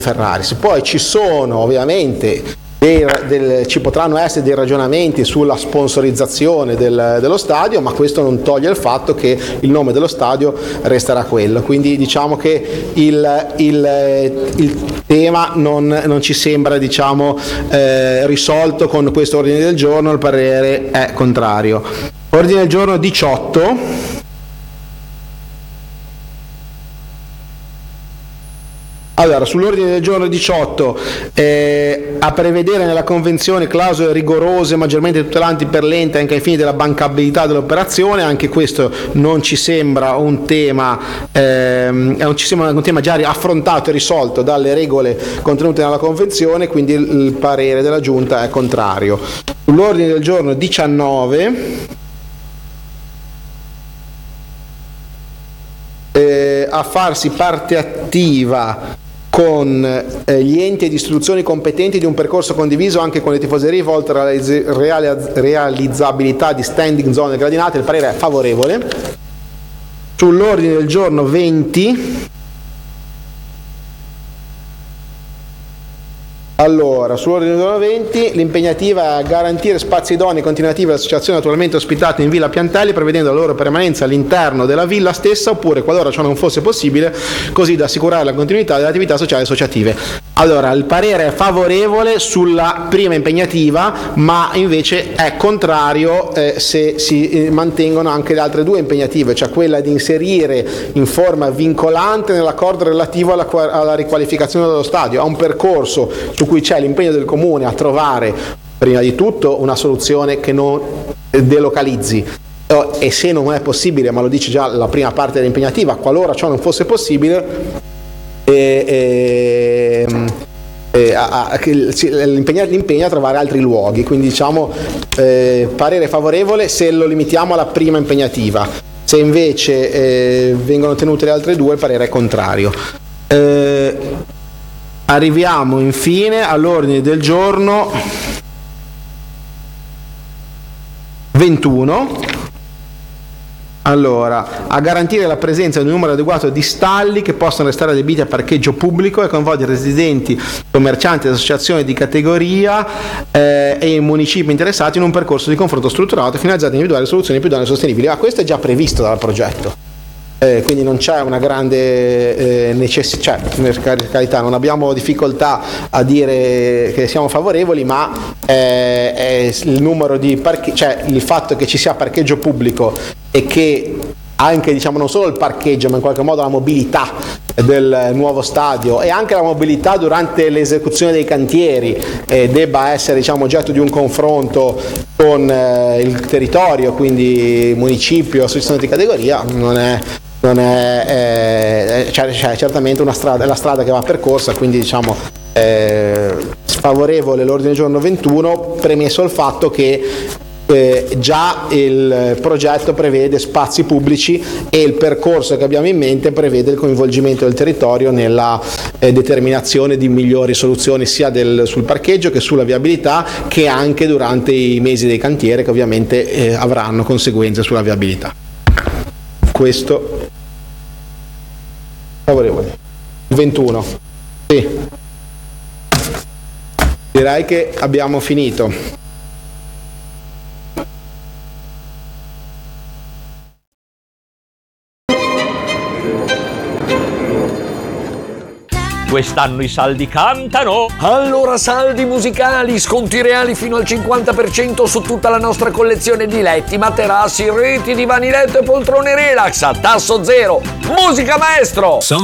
Ferraris. Poi ci sono ovviamente ci potranno essere dei ragionamenti sulla sponsorizzazione dello stadio, ma questo non toglie il fatto che il nome dello stadio resterà quello, quindi diciamo che il tema non ci sembra risolto con questo ordine del giorno. Il parere è contrario. Ordine del giorno 18. Allora, sull'ordine del giorno 18, a prevedere nella convenzione clausole rigorose maggiormente tutelanti per l'ente anche ai fini della bancabilità dell'operazione. Anche questo non ci sembra un tema, un tema già affrontato e risolto dalle regole contenute nella convenzione, quindi il parere della Giunta è contrario. Sull'ordine del giorno 19, a farsi parte attiva con gli enti ed istituzioni competenti di un percorso condiviso anche con le tifoserie volto alla realizzabilità di standing zone gradinate. Il parere è favorevole. Sull'ordine del giorno 20, allora, sull'ordine del giorno 20, l'impegnativa è a garantire spazi idonei e continuativi alle associazioni attualmente ospitate in Villa Piantelli, prevedendo la loro permanenza all'interno della villa stessa, oppure, qualora ciò non fosse possibile, così da assicurare la continuità delle attività sociali e associative. Allora, il parere è favorevole sulla prima impegnativa, ma invece è contrario se si mantengono anche le altre due impegnative, cioè quella di inserire in forma vincolante nell'accordo relativo alla riqualificazione dello stadio, a un percorso su cui c'è l'impegno del Comune a trovare prima di tutto una soluzione che non delocalizzi, e se non è possibile, ma lo dice già la prima parte dell'impegnativa, qualora ciò non fosse possibile, l'impegno a trovare altri luoghi. Quindi diciamo parere favorevole se lo limitiamo alla prima impegnativa. Se invece vengono tenute le altre due, il parere è contrario. Arriviamo infine all'ordine del giorno 21. Allora, a garantire la presenza di un numero adeguato di stalli che possano restare adibiti a parcheggio pubblico e coinvolgere residenti, commercianti ed associazioni di categoria e i municipi interessati in un percorso di confronto strutturato finalizzato a individuare soluzioni più idonee e sostenibili. Questo è già previsto dal progetto. Quindi non c'è una grande necessità, per carità, non abbiamo difficoltà a dire che siamo favorevoli, ma il numero di cioè il fatto che ci sia parcheggio pubblico e che anche non solo il parcheggio, ma in qualche modo la mobilità del nuovo stadio e anche la mobilità durante l'esecuzione dei cantieri debba essere oggetto di un confronto con il territorio, quindi municipio, associazione di categoria, non è certamente una strada, è la strada che va percorsa. Quindi sfavorevole l'ordine del giorno 21, premesso il fatto che già il progetto prevede spazi pubblici e il percorso che abbiamo in mente prevede il coinvolgimento del territorio nella determinazione di migliori soluzioni sia sul parcheggio che sulla viabilità, che anche durante i mesi dei cantieri, che ovviamente avranno conseguenze sulla viabilità. Questo favorevole. 21. Sì. Direi che abbiamo finito. Quest'anno i saldi cantano. Allora saldi musicali, sconti reali fino al 50% su tutta la nostra collezione di letti, materassi, reti, divani letto e poltrone relax a tasso zero. Musica maestro!